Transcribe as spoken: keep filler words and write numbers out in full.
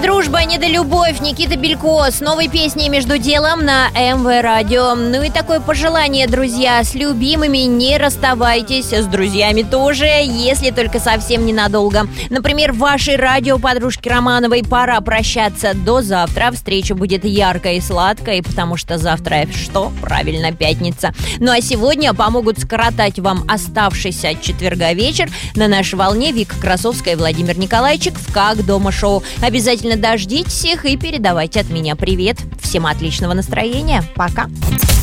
дружба, недолюбовь, Никита Белько с новой песней «Между делом» на эм вэ Радио. Ну и такое пожелание, друзья: с любимыми не расставайтесь, с друзьями тоже, если только совсем ненадолго. Например, вашей радиоподружке Романовой пора прощаться до завтра. Встреча будет яркой и сладкой, потому что завтра что? Правильно, пятница. Ну а сегодня помогут скоротать вам оставшийся от четверга вечер на нашей волне Вика Красовская и Владимир Николайчик в «Как дома» шоу. Обязательно дождитесь их и передавайте от меня привет. Всем отличного настроения. Пока.